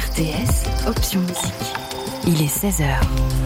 RTS, option musique. Il est 16h.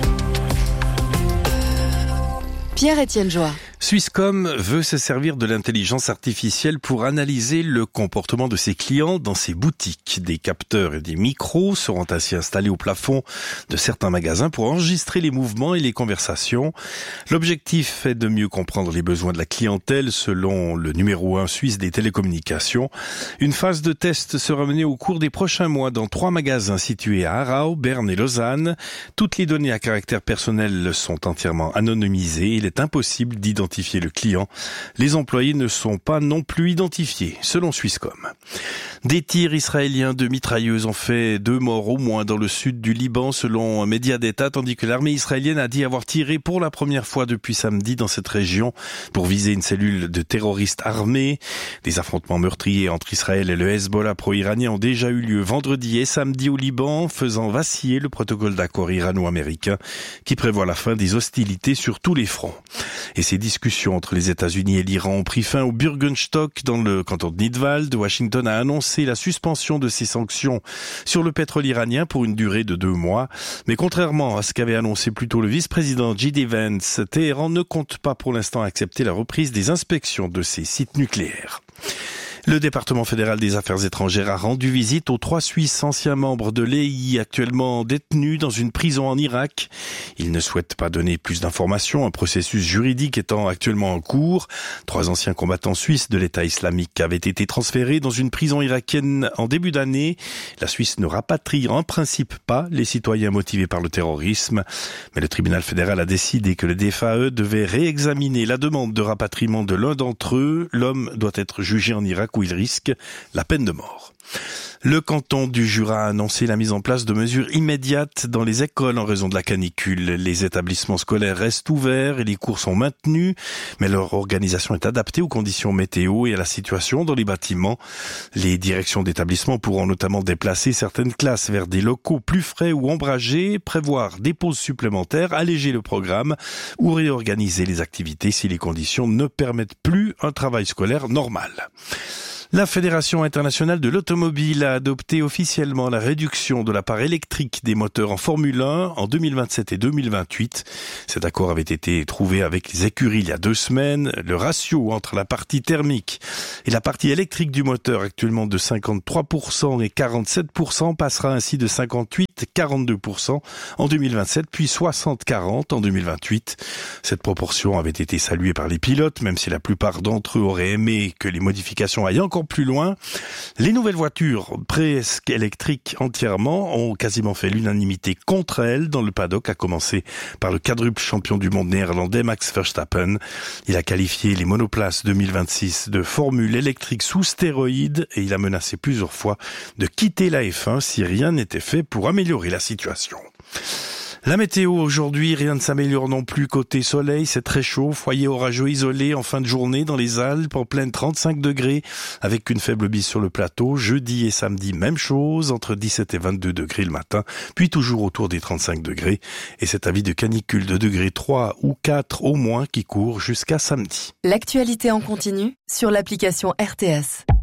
Pierre-Étienne Joie. Swisscom veut se servir de l'intelligence artificielle pour analyser le comportement de ses clients dans ses boutiques. Des capteurs et des micros seront ainsi installés au plafond de certains magasins pour enregistrer les mouvements et les conversations. L'objectif est de mieux comprendre les besoins de la clientèle selon le numéro 1 suisse des télécommunications. Une phase de test sera menée au cours des prochains mois dans 3 magasins situés à Aarau, Berne et Lausanne. Toutes les données à caractère personnel sont entièrement anonymisées. Il est impossible d'identifier le client. Les employés ne sont pas non plus identifiés, selon Swisscom. Des tirs israéliens de mitrailleuses ont fait 2 morts au moins dans le sud du Liban, selon un média d'État, tandis que l'armée israélienne a dit avoir tiré pour la première fois depuis samedi dans cette région pour viser une cellule de terroristes armés. Des affrontements meurtriers entre Israël et le Hezbollah pro-iranien ont déjà eu lieu vendredi et samedi au Liban, faisant vaciller le protocole d'accord irano-américain qui prévoit la fin des hostilités sur tous les fronts. Et ces discussions entre les États-Unis et l'Iran ont pris fin au Bürgenstock dans le canton de Nidwald. Washington a annoncé la suspension de ses sanctions sur le pétrole iranien pour une durée de 2 mois. Mais contrairement à ce qu'avait annoncé plus tôt le vice-président J.D. Vance, Téhéran ne compte pas pour l'instant accepter la reprise des inspections de ses sites nucléaires. Le département fédéral des affaires étrangères a rendu visite aux 3 Suisses anciens membres de l'EI actuellement détenus dans une prison en Irak. Ils ne souhaitent pas donner plus d'informations, un processus juridique étant actuellement en cours. 3 anciens combattants suisses de l'État islamique avaient été transférés dans une prison irakienne en début d'année. La Suisse ne rapatrie en principe pas les citoyens motivés par le terrorisme. Mais le tribunal fédéral a décidé que le DFAE devait réexaminer la demande de rapatriement de l'un d'entre eux. L'homme doit être jugé en Irak où il risque la peine de mort. Le canton du Jura a annoncé la mise en place de mesures immédiates dans les écoles en raison de la canicule. Les établissements scolaires restent ouverts et les cours sont maintenus, mais leur organisation est adaptée aux conditions météo et à la situation dans les bâtiments. Les directions d'établissements pourront notamment déplacer certaines classes vers des locaux plus frais ou ombragés, prévoir des pauses supplémentaires, alléger le programme ou réorganiser les activités si les conditions ne permettent plus un travail scolaire normal. La Fédération internationale de l'automobile a adopté officiellement la réduction de la part électrique des moteurs en Formule 1 en 2027 et 2028. Cet accord avait été trouvé avec les écuries il y a 2 semaines. Le ratio entre la partie thermique et la partie électrique du moteur, actuellement de 53% et 47%, passera ainsi de 58-42% en 2027, puis 60-40 en 2028. Cette proportion avait été saluée par les pilotes, même si la plupart d'entre eux auraient aimé que les modifications aillent encore plus loin. Les nouvelles voitures presque électriques entièrement ont quasiment fait l'unanimité contre elles dans le paddock, à commencer par le quadruple champion du monde néerlandais Max Verstappen. Il a qualifié les monoplaces 2026 de formule électrique sous stéroïdes et il a menacé plusieurs fois de quitter la F1 si rien n'était fait pour améliorer la situation. La météo aujourd'hui, rien ne s'améliore non plus côté soleil, c'est très chaud, foyer orageux isolé en fin de journée dans les Alpes, en pleine 35 degrés, avec une faible bise sur le plateau. Jeudi et samedi, même chose, entre 17 et 22 degrés le matin, puis toujours autour des 35 degrés. Et cet avis de canicule de degrés 3 ou 4 au moins qui court jusqu'à samedi. L'actualité en continu sur l'application RTS.